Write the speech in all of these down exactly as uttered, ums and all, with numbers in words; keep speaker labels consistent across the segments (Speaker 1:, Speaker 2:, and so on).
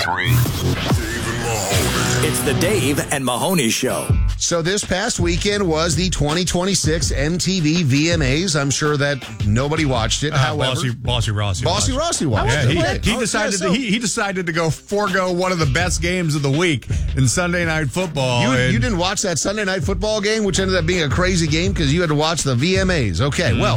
Speaker 1: three. Dave and Mahoney.
Speaker 2: It's the Dave and Mahoney Show.
Speaker 3: So this past weekend was the twenty twenty-six M T V V M As. I'm sure that nobody watched it.
Speaker 4: Uh,
Speaker 3: However,
Speaker 4: Bossy, Bossy Rossi.
Speaker 3: Bossy Rossi watched
Speaker 4: Yeah,
Speaker 3: it.
Speaker 4: he, he
Speaker 3: Oh,
Speaker 4: decided
Speaker 3: yeah, so-
Speaker 4: to, he, he decided to go forego one of the best games of the week in Sunday Night Football.
Speaker 3: You,
Speaker 4: and-
Speaker 3: you didn't watch that Sunday Night Football game, which ended up being a crazy game because you had to watch the V M As. Okay, well,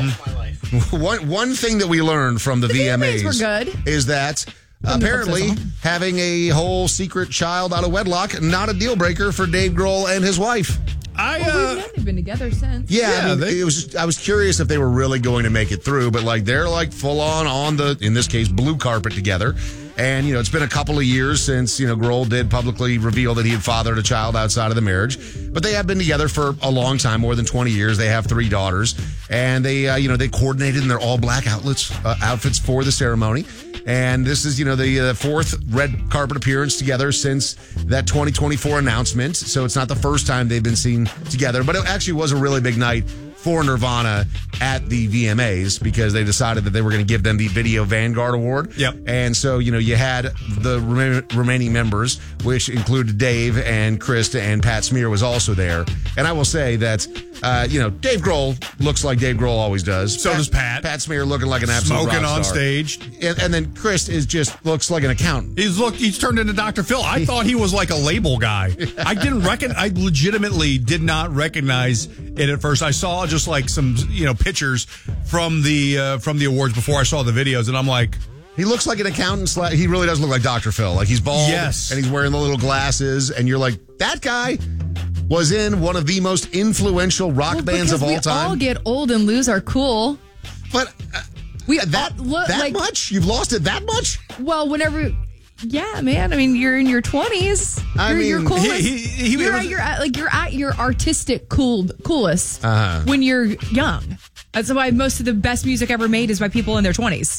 Speaker 3: one one thing that we learned from the,
Speaker 5: The
Speaker 3: V M As,
Speaker 5: V M As were good.
Speaker 3: is that apparently having a whole secret child out of wedlock, not a deal breaker for Dave Grohl and his wife.
Speaker 4: I,
Speaker 5: Well,
Speaker 4: uh,
Speaker 5: we've known they've been together since.
Speaker 3: Yeah,
Speaker 4: Yeah,
Speaker 3: I, mean,
Speaker 4: they-
Speaker 3: it was. Just, I was curious if they were really going to make it through, but like they're like full on on the, in this case, blue carpet together. And you know, it's been a couple of years since you know Grohl did publicly reveal that he had fathered a child outside of the marriage, but they have been together for a long time, more than twenty years. They have three daughters, and they uh, you know they coordinated in their all black outlets uh, outfits for the ceremony. And this is, you know, the uh, fourth red carpet appearance together since that twenty twenty-four announcement. So it's not the first time they've been seen together, but it actually was a really big night for Nirvana at the V M As because they decided that they were going to give them the Video Vanguard Award.
Speaker 4: Yep.
Speaker 3: And so, you know, you had the rem- remaining members, which included Dave and Krista, and Pat Smear was also there. And I will say that, uh, you know, Dave Grohl looks like Dave Grohl always does.
Speaker 4: So does Pat.
Speaker 3: Pat Smear looking like an absolute
Speaker 4: smoking
Speaker 3: rock
Speaker 4: on
Speaker 3: star.
Speaker 4: stage.
Speaker 3: And, and then Chris is just looks like an accountant.
Speaker 4: He's looked. He's turned into Doctor Phil. I thought he was like a label guy. I didn't reckon. I legitimately did not recognize it at first. I saw just like some, you know, pictures from the uh, from the awards before I saw the videos, and I'm like,
Speaker 3: He looks like an accountant. Sla- he really does look like Doctor Phil. Like he's bald.
Speaker 4: Yes.
Speaker 3: And he's wearing the little glasses. And you're like, that guy was in one of the most influential rock
Speaker 5: Well,
Speaker 3: bands of all
Speaker 5: because
Speaker 3: time.
Speaker 5: we all get old and lose our cool.
Speaker 3: but uh,
Speaker 5: We
Speaker 3: that,
Speaker 5: all look
Speaker 3: that
Speaker 5: like,
Speaker 3: much? You've lost it that much?
Speaker 5: Well, whenever, yeah, man. I mean, you're in your twenties.
Speaker 3: I
Speaker 5: you're,
Speaker 3: mean,
Speaker 5: you're coolest.
Speaker 4: he- he- he
Speaker 5: you're,
Speaker 4: was-
Speaker 5: at your at, like you're at your artistic cool coolest
Speaker 3: Uh-huh.
Speaker 5: when you're young. That's why most of the best music ever made is by people in their twenties.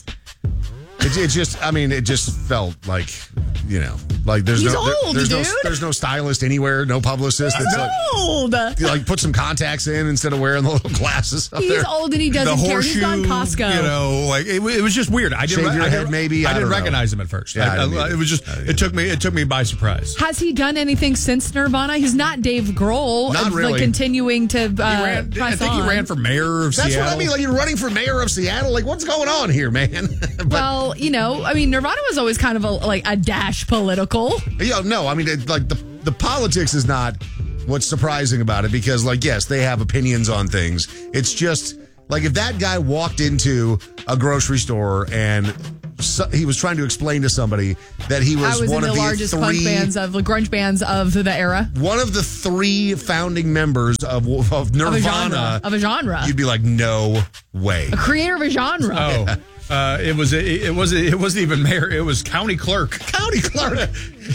Speaker 3: It, it just, I mean, it just felt like, you know, like there's
Speaker 5: He's
Speaker 3: no, there-
Speaker 5: old,
Speaker 3: there's no,
Speaker 5: dude.
Speaker 3: there's no stylist anywhere, no publicist.
Speaker 5: He's
Speaker 3: It's like,
Speaker 5: old.
Speaker 3: you like put some contacts in instead of wearing the little glasses up
Speaker 5: He's
Speaker 3: there.
Speaker 5: old and he
Speaker 4: the
Speaker 5: doesn't care.
Speaker 4: horseshoe.
Speaker 5: He's gone Costco.
Speaker 4: You know, like it, it was just weird. I didn't.
Speaker 3: Shave your
Speaker 4: I
Speaker 3: head,
Speaker 4: didn't-
Speaker 3: maybe? I
Speaker 4: I didn't
Speaker 3: don't know.
Speaker 4: recognize him at first.
Speaker 3: Yeah, I
Speaker 4: I,
Speaker 3: didn't
Speaker 4: I,
Speaker 3: either.
Speaker 4: it was just.
Speaker 3: I didn't
Speaker 4: It took me. It took me by surprise.
Speaker 5: Has he done anything since Nirvana? He's not Dave Grohl.
Speaker 3: Not
Speaker 5: uh,
Speaker 3: really.
Speaker 5: Like continuing to uh,
Speaker 4: He ran, I
Speaker 5: press
Speaker 4: think
Speaker 5: on.
Speaker 4: he ran for mayor of
Speaker 3: That's
Speaker 4: Seattle.
Speaker 3: what I mean. Like you're running for mayor of Seattle. Like what's going on here, man? but,
Speaker 5: Well, you know, I mean, Nirvana was always kind of a, like a dash political.
Speaker 3: yeah, no, I mean, it, like the the politics is not what's surprising about it because, like, yes, they have opinions on things. It's just like if that guy walked into a grocery store and so, he was trying to explain to somebody that he was,
Speaker 5: I was
Speaker 3: one
Speaker 5: in
Speaker 3: of
Speaker 5: the
Speaker 3: the
Speaker 5: largest
Speaker 3: three
Speaker 5: punk bands of the grunge bands of the era.
Speaker 3: one of the three founding members of of Nirvana
Speaker 5: Of a genre. Of a genre.
Speaker 3: you'd be like, no way.
Speaker 5: A creator of a genre.
Speaker 4: Oh, uh, it was. It, it was. It wasn't even mayor. It was county clerk.
Speaker 3: County clerk.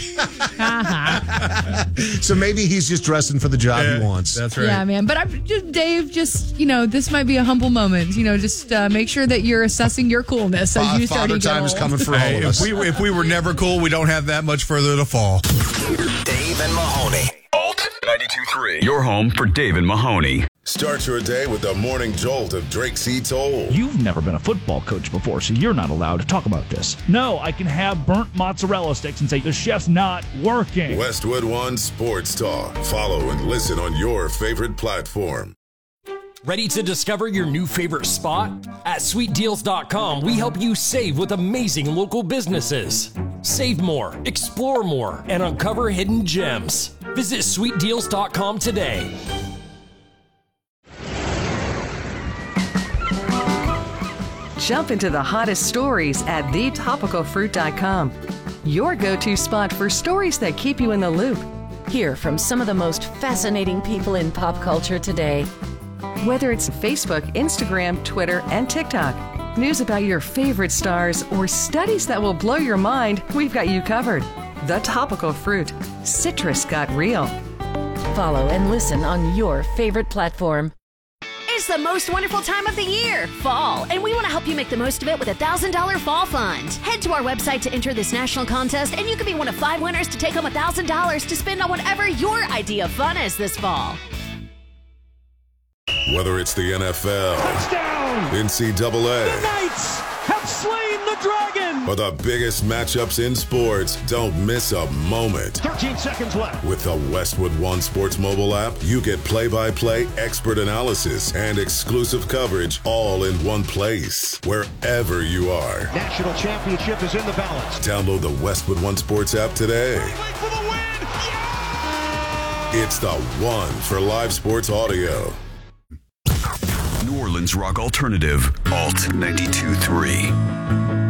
Speaker 3: So maybe he's just dressing for the job he wants.
Speaker 4: That's right.
Speaker 5: Yeah, man. But I'm just, Dave, just, you know, this might be a humble moment. You know, just uh, make sure that you're assessing your coolness as
Speaker 3: Fa-
Speaker 5: you start
Speaker 3: Father
Speaker 5: to get
Speaker 3: time is
Speaker 5: old.
Speaker 3: coming for
Speaker 4: Hey,
Speaker 3: all of
Speaker 4: if
Speaker 3: us.
Speaker 4: we if we were never cool, we don't have that much further to fall.
Speaker 2: Dave and Mahoney.
Speaker 1: Alt ninety-two point three. Your home for Dave and Mahoney.
Speaker 6: Start your day with the morning jolt of Drake C. Toll.
Speaker 7: You've never been a football coach before, so you're not allowed to talk about this. No, I can have burnt mozzarella sticks and say the chef's not working.
Speaker 6: Westwood One Sports Talk. Follow and listen on your favorite platform.
Speaker 8: Ready to discover your new favorite spot? At sweet deals dot com, we help you save with amazing local businesses. Save more, explore more, and uncover hidden gems. Visit sweet deals dot com today.
Speaker 9: Jump into the hottest stories at the topical fruit dot com. Your go-to spot for stories that keep you in the loop.
Speaker 10: Hear from some of the most fascinating people in pop culture today.
Speaker 9: Whether it's Facebook, Instagram, Twitter, and TikTok, news about your favorite stars, or studies that will blow your mind, we've got you covered. The Topical Fruit. Citrus got real.
Speaker 10: Follow and listen on your favorite platform.
Speaker 11: It's the most wonderful time of the year, fall, and we want to help you make the most of it with a one thousand dollars Fall Fund. Head to our website to enter this national contest, and you can be one of five winners to take home one thousand dollars to spend on whatever your idea of fun is this fall.
Speaker 6: Whether it's the N F L,
Speaker 7: Touchdown!
Speaker 6: N C double A,
Speaker 7: The Knights have slain the
Speaker 12: the Dragon!
Speaker 6: For the biggest matchups in sports, don't miss a moment.
Speaker 12: thirteen seconds left.
Speaker 6: With the Westwood One Sports mobile app, you get play-by-play, expert analysis, and exclusive coverage all in one place, wherever you are.
Speaker 12: National championship is in the balance.
Speaker 6: Download the Westwood One Sports app today.
Speaker 12: For the win! Yeah!
Speaker 6: It's the one for live sports audio.
Speaker 1: New Orleans Rock Alternative, Alt ninety-two point three.